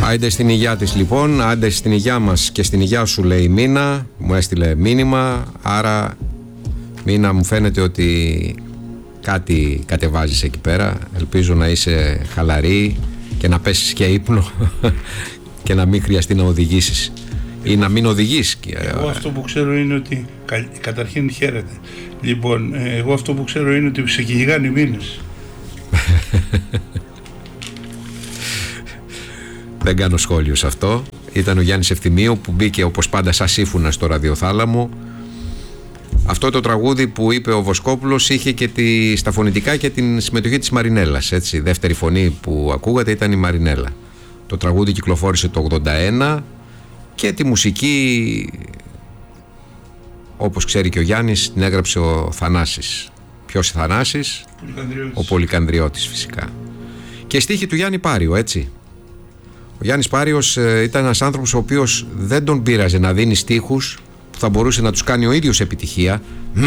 Άιντε στην υγειά της λοιπόν, άντε στην υγειά μας και στην υγειά σου, λέει η Μίνα. Μου έστειλε μήνυμα, άρα Μίνα μου φαίνεται ότι κάτι κατεβάζεις εκεί πέρα. Ελπίζω να είσαι χαλαρή και να πέσεις και ύπνο και να μην χρειαστεί να οδηγήσεις ή να μην οδηγείς. Εγώ αυτό που ξέρω είναι ότι, καταρχήν χαίρετε. Λοιπόν, εγώ αυτό που ξέρω είναι ότι σε κυνηγάνε οι μήνες. Δεν κάνω σχόλιο σε αυτό. Ήταν ο Γιάννης Ευθυμίου που μπήκε όπως πάντα σαν σύμφωνα στο ραδιοθάλαμο. Αυτό το τραγούδι που είπε ο Βοσκόπουλος είχε και στα φωνητικά και την συμμετοχή της Μαρινέλας. Έτσι. Η δεύτερη φωνή που ακούγατε ήταν η Μαρινέλα. Το τραγούδι κυκλοφόρησε το 81 και τη μουσική, όπως ξέρει και ο Γιάννης, την έγραψε ο Θανάσης. Ποιος Θανάσης? Ο Πολυκανδριώτης φυσικά. Και στίχη του Γιάννη Πάριο, έτσι. Ο Γιάννης Πάριος ήταν ένας άνθρωπος ο οποίος δεν τον πείραζε να δίνει στίχους που θα μπορούσε να τους κάνει ο ίδιος επιτυχία,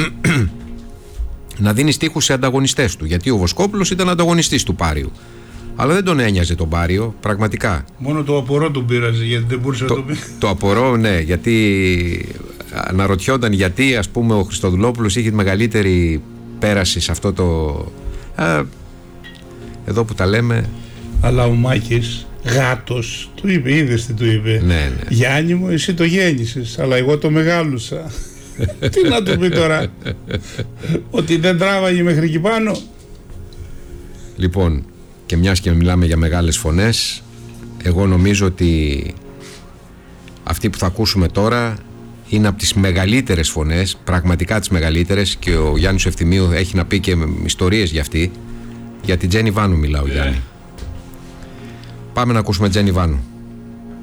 να δίνει στίχους σε ανταγωνιστές του, γιατί ο Βοσκόπουλος ήταν ανταγωνιστής του Πάριου. Αλλά δεν τον ένοιαζε τον Πάριο, πραγματικά. Μόνο το απορώ τον πείραζε, γιατί δεν μπορούσε να το πει. Το απορώ, ναι, γιατί αναρωτιόταν γιατί, ας πούμε, ο Χριστοδουλόπουλος είχε τη μεγαλύτερη πέραση σε αυτό το... εδώ που τα λέμε. Αλλά ο Μάκης, γάτος, του είπε, είδες τι του είπε? Ναι. Γιάννη μου, εσύ το γέννησες, αλλά εγώ το μεγάλωσα. Τι να του πει τώρα? Ότι δεν τράβαγε μέχρι εκεί πάνω. Λοιπόν, και μιας και μιλάμε για μεγάλες φωνές, εγώ νομίζω ότι αυτή που θα ακούσουμε τώρα είναι από τις μεγαλύτερες φωνές, πραγματικά τις μεγαλύτερες, και ο Γιάννης Ευθυμίου έχει να πει και ιστορίες για αυτή. Για την Τζένι Βάνου μιλάω, Γιάννη. Πάμε να ακούσουμε Τζένι Βάνου.